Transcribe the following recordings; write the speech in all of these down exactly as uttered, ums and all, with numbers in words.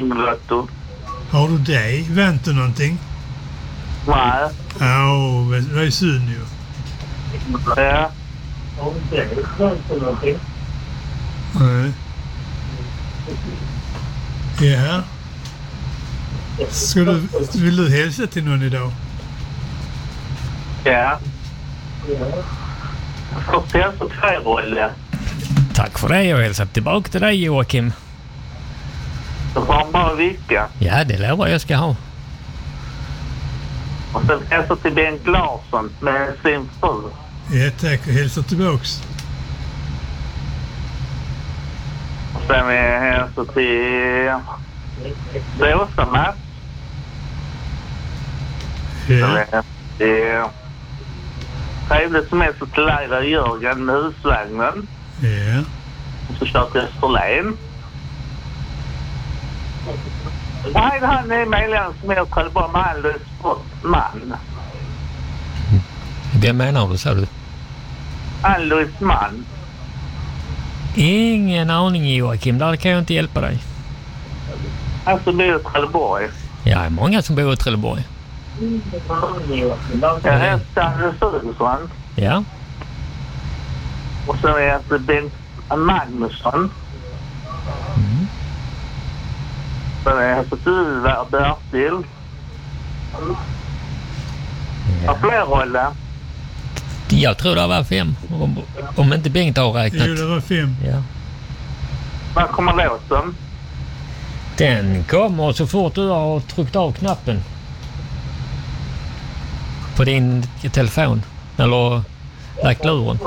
Bingolotto. Har du det? Vänt du någonting? Nej. Ja, oh, det är synd ju. Ja. Har du det? Vänt du någonting? Nej. Ja. Ska du, vill du hälsa till någon idag? Ja. Först hälsa till dig, Rolle. Tack för det och hälsa tillbaka till dig, Joakim. Du får en bra vecka. Ja, det lovar jag ska ha. Och sen hälsa till Bengt Larsson med sin fru. Ja, tack. Och hälsa tillbaks. Och sen vill jag hälsa till Rosa Mats. Ja. Det är trevligt som är så till Leila Jörgen med husvagnen. Ja. Och så kör till Österlen. Nej, han är medlem som jag kallar bara med alldeles man. Vem menar du, sa du? Alois man. Ingen aning, Joakim. Där kan jag inte hjälpa dig. Alltså bor i Trelleborg. Ja, det är många som bor i Trelleborg. Jag heter Anders Söderstrand. Ja. Och så är det Bengt Magnusson. Mm. Så är det Tuva Bertil. Ja. Och fler roller. Jag tror det var fem. Om, om inte Bengt har räknat. Jo, det var fem. Ja. Vad kommer låten? Den kommer så fort du har tryckt av knappen. På din telefon. Eller lagt luren.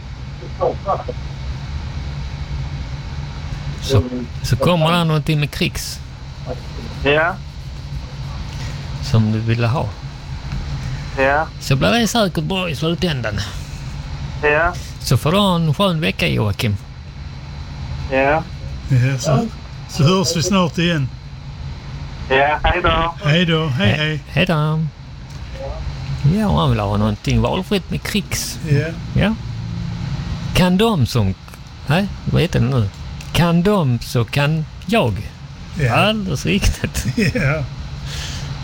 Så, så kommer det någonting med krigs. Ja. Som du ville ha. Ja. Så blir det säkert bra i slutändan. Ja. Så får du ha en skön vecka, Joakim. Ja. Ja, så, så hörs vi snart igen. Ja, hej då. Hej då. Hej, hej. Hej då. Ja, han vill ha någonting valfritt med krigs. Ja. Ja. Kan de som... Nej, vad heter det nu? Kan de så kan jag. Ja. Alldeles riktigt. Ja.